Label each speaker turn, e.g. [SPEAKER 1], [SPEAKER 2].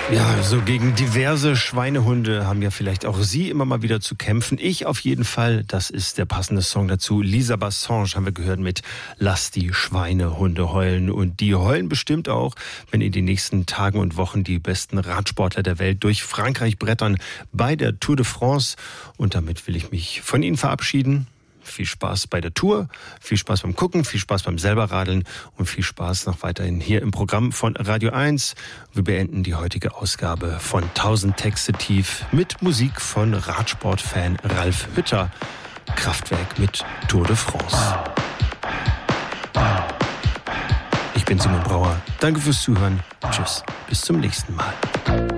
[SPEAKER 1] Ja, so gegen diverse Schweinehunde haben ja vielleicht auch Sie immer mal wieder zu kämpfen. Ich auf jeden Fall, das ist der passende Song dazu. Lisa Bassange haben wir gehört mit Lass die Schweinehunde heulen. Und die heulen bestimmt auch, wenn in den nächsten Tagen und Wochen die besten Radsportler der Welt durch Frankreich brettern bei der Tour de France. Und damit will ich mich von Ihnen verabschieden. Viel Spaß bei der Tour, viel Spaß beim Gucken, viel Spaß beim selberradeln und viel Spaß noch weiterhin hier im Programm von Radio 1. Wir beenden die heutige Ausgabe von 1000 Texte tief mit Musik von Radsportfan Ralf Hütter. Kraftwerk mit Tour de France. Ich bin Simon Brauer. Danke fürs Zuhören. Tschüss. Bis zum nächsten Mal.